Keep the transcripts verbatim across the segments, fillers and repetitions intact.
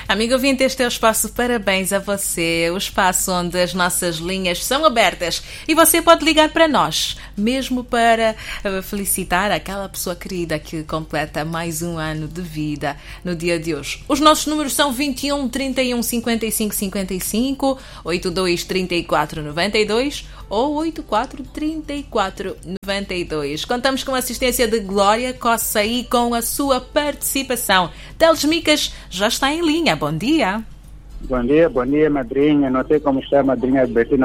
Amigo ouvinte, este é o espaço Parabéns a Você, o espaço onde as nossas linhas são abertas e você pode ligar para nós, mesmo para felicitar aquela pessoa querida que completa mais um ano de vida no dia de hoje. Os nossos números são vinte e um, trinta e um, cinquenta e cinco, cinquenta e cinco, oitenta e dois, trinta e quatro, noventa e dois ou oitenta e quatro, trinta e quatro, noventa e dois. Contamos com a assistência de Glória Cossa e com a sua participação. Teles Micas já está em linha. Bom dia. Bom dia, bom dia, madrinha. Não sei como está a madrinha Albertina.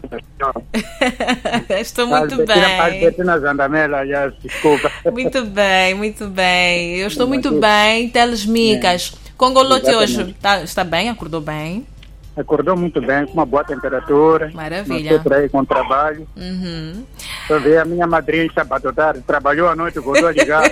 Estou muito Albertina, bem. Albertina Zandamela, já, desculpa. Muito bem, muito bem. Eu estou muito bem. Teles Micas. É. Congolote hoje está, está bem? Acordou bem? Acordou muito bem, com uma boa temperatura. Maravilha. Não estou por aí com trabalho. Uhum. Estou vendo a minha madrinha sábado tarde, trabalhou à noite, voltou a ligar.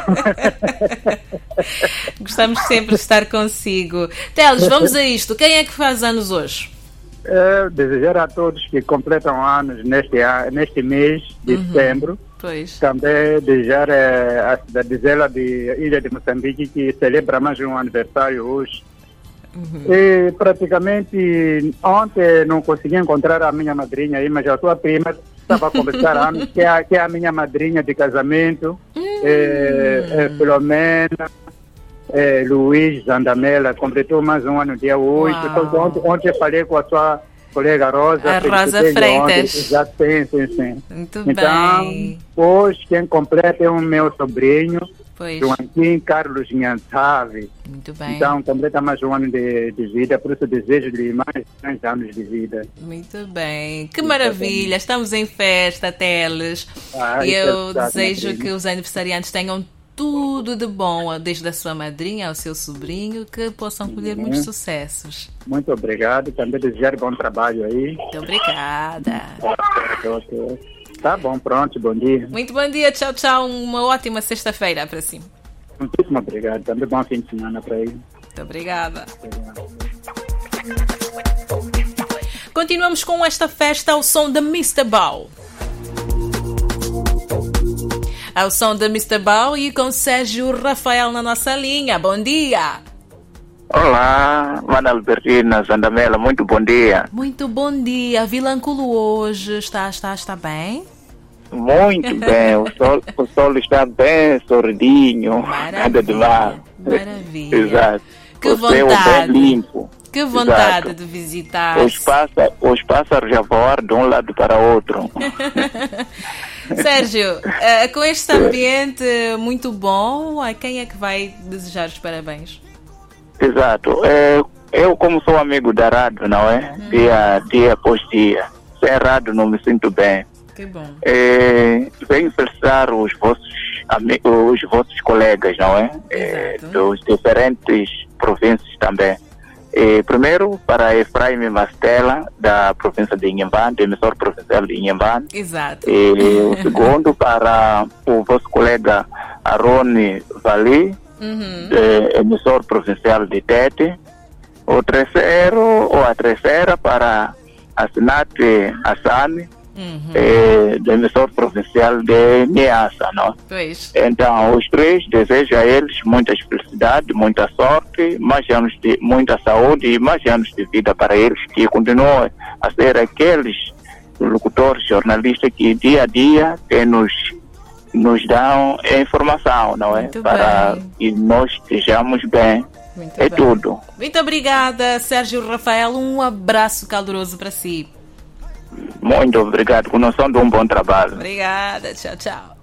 Gostamos sempre de estar consigo. Teles, vamos a isto. Quem é que faz anos hoje? É, desejar a todos que completam anos neste, neste mês de uhum. setembro. Pois. Também desejar é, a cidadela de Ilha de Moçambique, que celebra mais um aniversário hoje. Uhum. E praticamente ontem não consegui encontrar a minha madrinha aí, mas a sua prima estava a conversar anos, que é, que é a minha madrinha de casamento, uhum. é, é Filomena, é, Luiz Zandamela, completou mais um ano, dia oito. Então, ontem, ontem falei com a sua colega Rosa. A Rosa Freitas. Já sim, sim, sim. Muito então, bem. Hoje quem completa é o meu sobrinho, Pois. Joaquim Carlos Nhansave. Muito bem. Então, completa mais um ano de, de vida, por isso desejo-lhe mais três anos de vida. Muito bem. Que maravilha. Estamos em festa, Teles. Ah, e eu é desejo que os aniversariantes tenham tudo de bom, desde a sua madrinha ao seu sobrinho, que possam colher uhum. muitos sucessos. Muito obrigado. Também desejar bom trabalho aí. Muito obrigada. Ok, ok. Tá bom, pronto, bom dia. Muito bom dia, tchau, tchau. Uma ótima sexta-feira para si. Muitíssimo obrigado. Também bom fim de semana para ele. Muito obrigada. Continuamos com esta festa ao som de mister Bow. Ao som de mister Bow e com Sérgio Rafael na nossa linha. Bom dia. Olá, Mana Albertina Zandamela, muito bom dia. Muito bom dia. Vilanculo hoje está, está, está bem? Muito bem, o sol, o sol está bem sorridinho, nada de mal. Maravilha. Exato. Que o vontade. Céu bem limpo. Que vontade Exato. de visitar. Os pássaros, os pássaros já voam de um lado para o outro. Sérgio, uh, com este ambiente muito bom, a quem é que vai desejar os parabéns? Exato. É, eu, como sou amigo da rádio, não é? Hum. Dia, dia após dia. Sem rádio não me sinto bem. Que bom. É, venho felicitar os vossos, amigos, os vossos colegas, não é? É dos diferentes províncias também. É, primeiro, para Efraim Mastela, da província de Inhambane, emissor provincial de Inhambane. Exato. E o segundo, para o vosso colega Arone Vali, uhum. de, emissor provincial de Tete. O terceiro, ou a terceira, para a Sinate Assane, uhum. eh, do emissor provincial de Niassa, não? Pois. Então, os três, desejo a eles muita felicidade, muita sorte, mais anos de, muita saúde e mais anos de vida para eles, que continuem a ser aqueles locutores, jornalistas que dia a dia que nos nos dão informação, não é? Muito para bem. que nós estejamos bem. Muito é bem. tudo. Muito obrigada, Sérgio Rafael. Um abraço caloroso para si. Muito obrigado. Com noção de um bom trabalho. Obrigada. Tchau, tchau.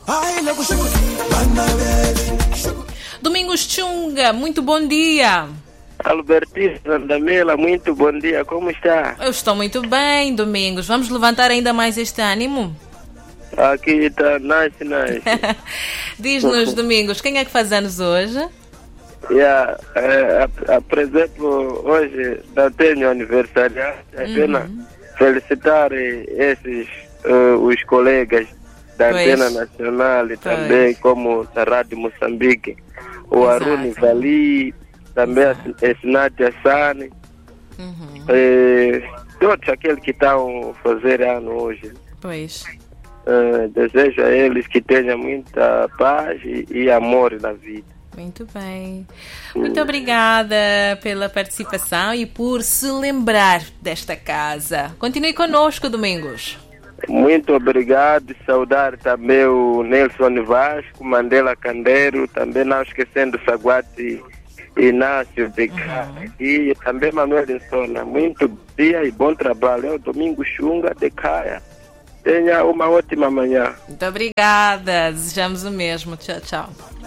Domingos Chunga, muito bom dia. Albertina Zandamela, muito bom dia. Como está? Eu estou muito bem, Domingos. Vamos levantar ainda mais este ânimo? Aqui está nice, nice. Diz-nos, Domingos, quem é que faz anos hoje? Yeah, é, a, a, por exemplo, hoje não tenho aniversário. É apenas uhum. felicitar esses uh, os colegas da pois. Antena Nacional e pois. também como da Rádio Moçambique. O Exato. Arune Vali, também Exato. a Sinate Assane. Uhum. E todos aqueles que estão a fazer ano hoje. Pois. Uh, desejo a eles que tenham muita paz e, e amor na vida. Muito bem. Muito obrigada pela participação e por se lembrar desta casa. Continue conosco, Domingos. Muito obrigado e saudar também o Nelson Vasco, Mandela Candeiro, também não esquecendo o Saguati Inácio de Caia, uhum. E também Manuel Insona. Muito bom dia e bom trabalho. É o Domingo Xunga de Caia. Tenha uma ótima manhã. Muito obrigada. Desejamos o mesmo. Tchau, tchau.